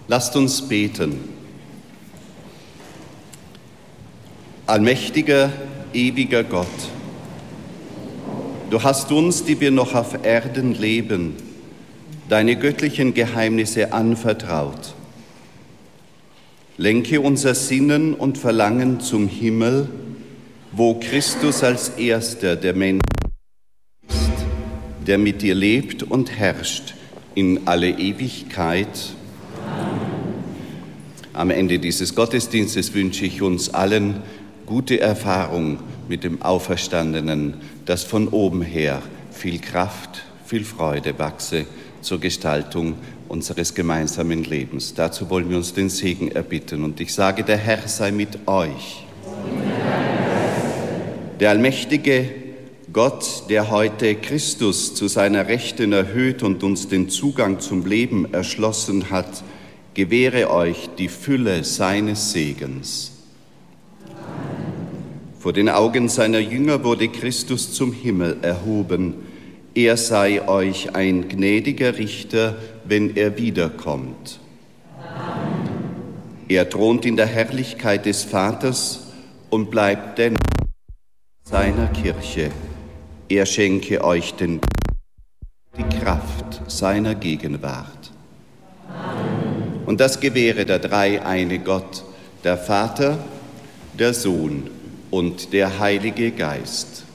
Lasst uns beten. Allmächtiger, ewiger Gott, du hast uns, die wir noch auf Erden leben, deine göttlichen Geheimnisse anvertraut. Lenke unser Sinnen und Verlangen zum Himmel, wo Christus als Erster der Menschen ist, der mit dir lebt und herrscht in alle Ewigkeit. Am Ende dieses Gottesdienstes wünsche ich uns allen gute Erfahrung mit dem Auferstandenen, dass von oben her viel Kraft, viel Freude wachse zur Gestaltung unseres gemeinsamen Lebens. Dazu wollen wir uns den Segen erbitten. Und ich sage, der Herr sei mit euch. Der allmächtige Gott, der heute Christus zu seiner Rechten erhöht und uns den Zugang zum Leben erschlossen hat, gewähre euch die Fülle seines Segens. Vor den Augen seiner Jünger wurde Christus zum Himmel erhoben. Er sei euch ein gnädiger Richter, wenn er wiederkommt. Er thront in der Herrlichkeit des Vaters und bleibt dennoch seiner Kirche. Er schenke euch die Kraft seiner Gegenwart. Und das gewähre der dreieine Gott, der Vater, der Sohn und der Heilige Geist.